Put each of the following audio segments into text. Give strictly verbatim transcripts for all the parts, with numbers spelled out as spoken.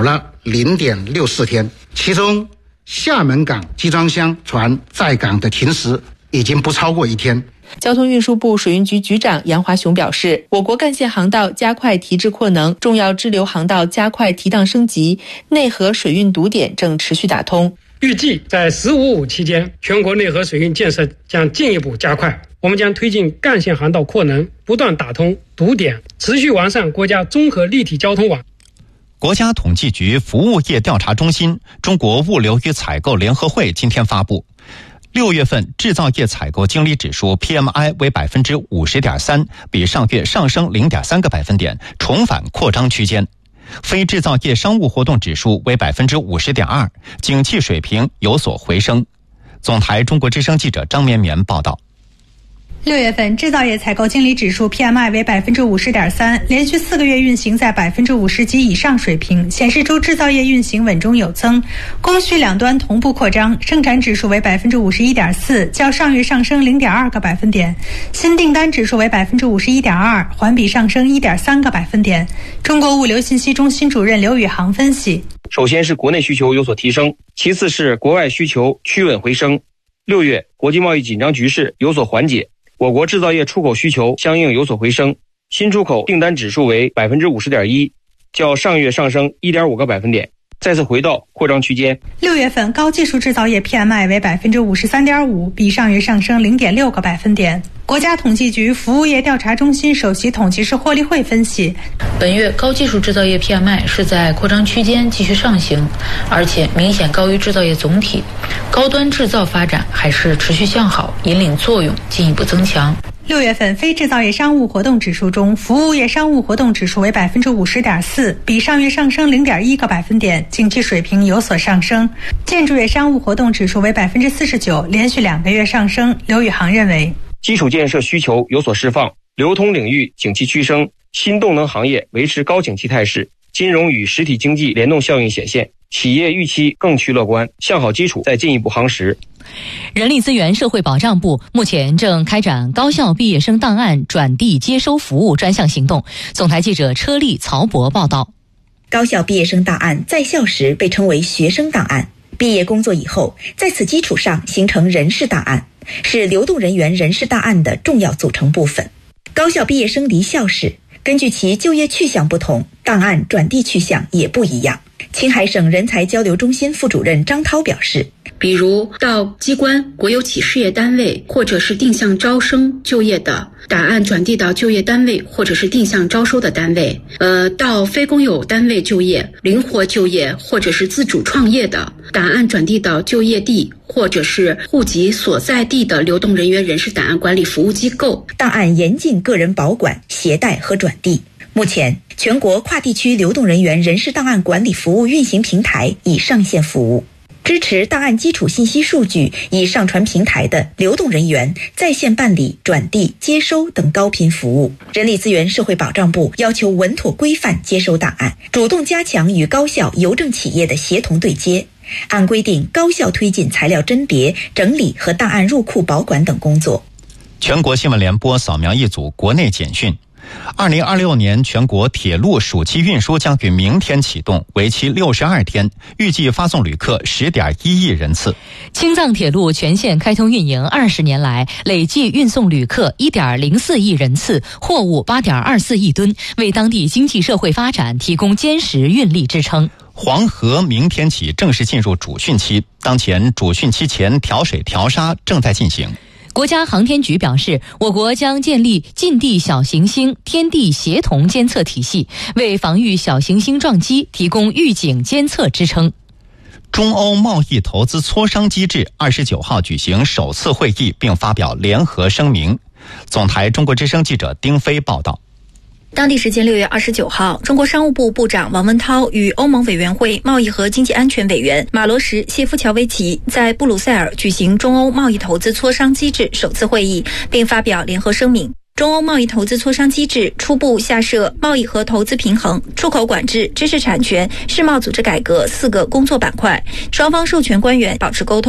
了 零点六四天，其中厦门港集装箱船在港的停时已经不超过一天。 交通运输部水运局局长杨华雄表示，我国干线航道加快提质扩能，重要支流航道加快提档升级，内河水运堵点正持续打通。 预计在十五五期间，全国内河水运建设将进一步加快。我们将推进干线航道扩能，不断打通堵点，持续完善国家综合立体交通网。 国家统计局服务业调查中心、中国物流与采购联合会今天发布，六月份制造业采购经理指数 P M I 为 百分之五十点三， 比上月上升 零点三个百分点，重返扩张区间。非制造业商务活动指数为 百分之五十点二， 景气水平有所回升。总台中国之声记者张绵绵报道。 六月份制造业采购经理指数 P M I 为 百分之五十点三， 连续四个月运行在 百分之五十 及以上水平，显示出制造业运行稳中有增，供需两端同步扩张。生产指数为 百分之五十一点四， 较上月上升 零点二个百分点，新订单指数为 百分之五十一点二， 环比上升 一点三个百分点。中国物流信息中心主任刘宇航分析， 首先是国内需求有所提升，其次是国外需求趋稳回升。六月国际贸易紧张局势有所缓解，我国制造业出口需求相应有所回升，新出口订单指数为 百分之五十点一， 较上月上升 一点五个百分点，再次回到扩张区间。 六月份高技术制造业 P M I 为 百分之五十三点五， 比上月上升 零点六个百分点。国家统计局服务业调查中心首席统计师霍立慧分析， 本月高技术制造业 P M I 是在扩张区间继续上行，而且明显高于制造业总体，高端制造发展还是持续向好，引领作用进一步增强。 六月份非制造业商务活动指数中，服务业商务活动指数为 百分之五十点四， 比上月上升 零点一个百分点，景气水平有所上升。建筑业商务活动指数为 百分之四十九， 连续两个月上升。刘宇航认为， 基础建设需求有所释放，流通领域景气趋升，新动能行业维持高景气态势，金融与实体经济联动效应显现，企业预期更趋乐观，向好基础再进一步夯实。 人力资源社会保障部目前正开展高校毕业生档案转递接收服务专项行动。总台记者车丽、曹博报道。 高校毕业生档案在校时被称为学生档案，毕业工作以后，在此基础上形成人事档案，是流动人员人事档案的重要组成部分。高校毕业生离校时，根据其就业去向不同，档案转递去向也不一样。青海省人才交流中心副主任张涛表示， 比如到机关、国有企事业单位或者是定向招生就业的，档案转递到就业单位或者是定向招收的单位；呃，到非公有单位就业、灵活就业或者是自主创业的，档案转递到就业地或者是户籍所在地的流动人员人事档案管理服务机构。 档案严禁个人保管、携带和转递。目前，全国跨地区流动人员人事档案管理服务运行平台已上线服务，支持档案基础信息数据已上传平台的流动人员在线办理、转递、接收等高频服务。人力资源社会保障部要求稳妥规范接收档案，主动加强与高校、邮政企业的协同对接，按规定高效推进材料甄别、整理和档案入库保管等工作。 全国新闻联播扫描一组国内简讯。二零二六年全国铁路暑期运输将于明天启动，为期六十二天，预计发送旅客 十点一亿人次。 青藏铁路全线开通运营二十年来，累计运送旅客 一点零四亿人次，货物 八点二四亿吨，为当地经济社会发展提供坚实运力支撑。 黄河明天起正式进入主汛期，当前主汛期前调水调沙正在进行。 国家航天局表示，我国将建立近地小行星天地协同监测体系，为防御小行星撞击提供预警监测支撑。 中欧贸易投资磋商机制二十九号举行首次会议，并发表联合声明。总台中国之声记者丁飞报道。 当地时间六月二十九号，中国商务部部长王文涛与欧盟委员会贸易和经济安全委员马罗什谢夫乔维奇在布鲁塞尔举行中欧贸易投资磋商机制首次会议，并发表联合声明。中欧贸易投资磋商机制初步下设贸易和投资平衡、出口管制、知识产权、世贸组织改革四个工作板块，双方授权官员保持沟通，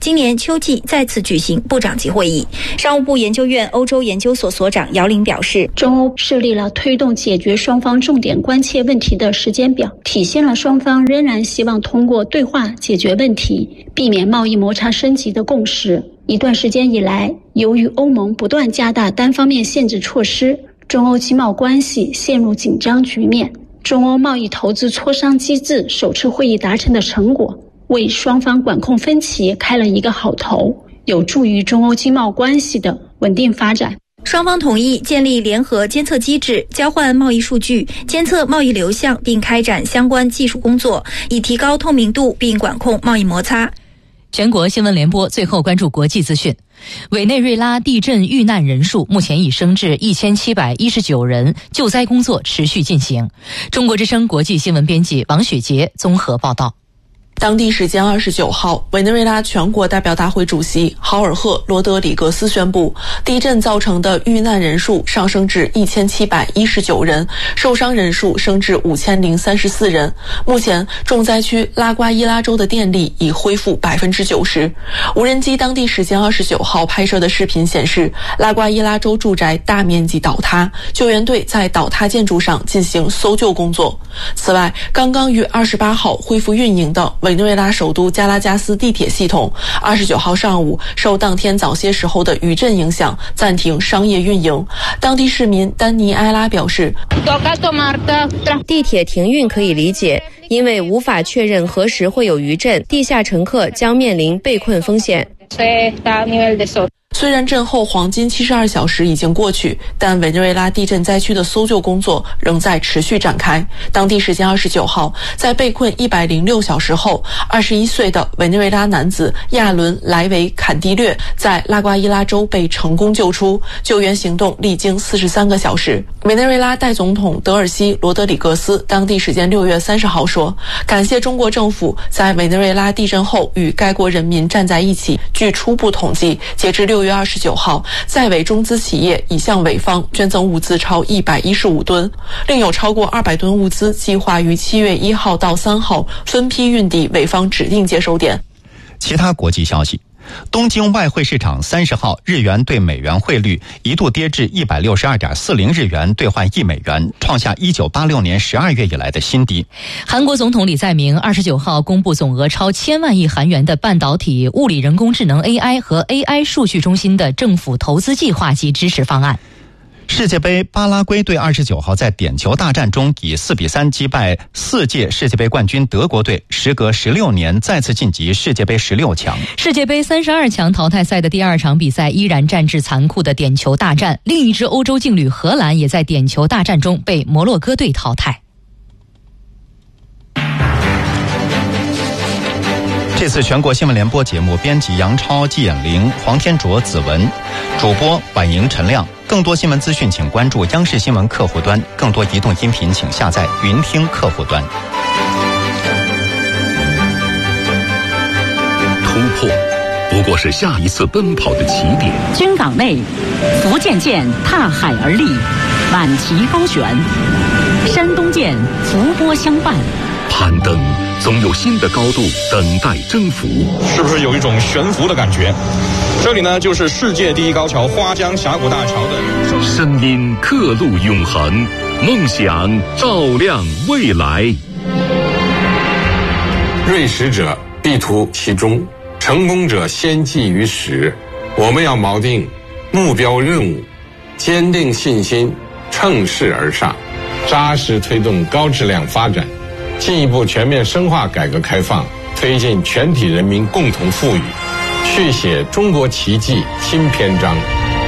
今年秋季再次举行部长级会议。商务部研究院欧洲研究所所长姚玲表示， 中欧设立了推动解决双方重点关切问题的时间表，体现了双方仍然希望通过对话解决问题，避免贸易摩擦升级的共识。一段时间以来，由于欧盟不断加大单方面限制措施，中欧经贸关系陷入紧张局面。中欧贸易投资磋商机制首次会议达成的成果，为双方管控分歧开了一个好头，有助于中欧经贸关系的稳定发展。 双方同意建立联合监测机制，交换贸易数据，监测贸易流向，并开展相关技术工作，以提高透明度并管控贸易摩擦。 全国新闻联播最后关注国际资讯。委内瑞拉地震遇难人数目前已升至一千七百一十九人，救灾工作持续进行。中国之声国际新闻编辑王雪杰综合报道。 当地时间二十九号，委内瑞拉全国代表大会主席豪尔赫·罗德里格斯宣布，地震造成的遇难人数上升至一千七百一十九人，受伤人数升至五千零三十四人。目前，重灾区拉瓜伊拉州的电力已恢复百分之九十。无人机当地时间二十九号拍摄的视频显示，拉瓜伊拉州住宅大面积倒塌，救援队在倒塌建筑上进行搜救工作。此外，刚刚于二十八号恢复运营的委内瑞拉首都加拉加斯地铁系统，二十九号上午受当天早些时候的余震影响，暂停商业运营。当地市民丹尼埃拉表示， 地铁停运可以理解，因为无法确认何时会有余震，地下乘客将面临被困风险。 虽然震后黄金七十二小时已经过去，但委内瑞拉地震灾区的搜救工作仍在持续展开。当地时间二十九号，在被困一百零六小时后，二十一岁的委内瑞拉男子亚伦·莱维坎蒂略在拉瓜伊拉州被成功救出，救援行动历经四十三个小时。委内瑞拉代总统德尔西·罗德里格斯当地时间六月三十号说，感谢中国政府在委内瑞拉地震后与该国人民站在一起。据初步统计，截至六月二十九号，在委中资企业已向委方捐赠物资超一百一十五吨，另有超过二百吨物资计划于七月一号到三号分批运抵委方指定接收点。 其他国际消息。东京外汇市场三十号日元对美元汇率一度跌至一百六十二点四零日元兑换一美元，创下一九八六年十二月以来的新低。 韩国总统李在明二十九号公布总额超千万亿韩元的半导体、物理人工智能 A I 和 A I 数据中心的政府投资计划及支持方案。 世界杯，巴拉圭队二十九号在点球大战中以四比三击败四届世界杯冠军德国队，时隔十六年再次晋级世界杯十六强。 世界杯三十二强淘汰赛的第二场比赛依然战至残酷的点球大战，另一支欧洲劲旅荷兰也在点球大战中被摩洛哥队淘汰。 这次全国新闻联播节目编辑杨超、季衍玲、黄天卓、子文，主播婉莹、陈亮。更多新闻资讯请关注央视新闻客户端，更多移动音频请下载云听客户端。 突破不过是下一次奔跑的起点。 军港内，福建舰踏海而立，满旗高悬；山东舰伏波相伴。 攀登总有新的高度等待征服， 是不是有一种悬浮的感觉？这里呢，就是世界第一高桥花江峡谷大桥的声音，刻录永恒，梦想照亮未来。 锐识者必图其中，成功者先记于始。我们要锚定目标任务，坚定信心，乘势而上，扎实推动高质量发展，进一步全面深化改革开放，推进全体人民共同富裕，续写中国奇迹新篇章。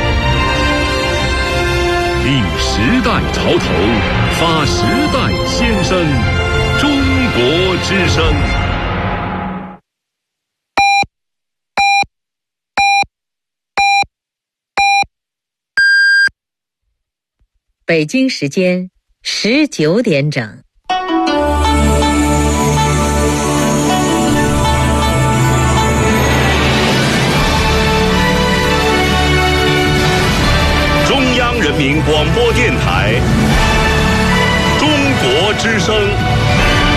立时代潮头，发时代先声，中国之声。 北京时间十九点整。 中央人民广播电台，中国之声。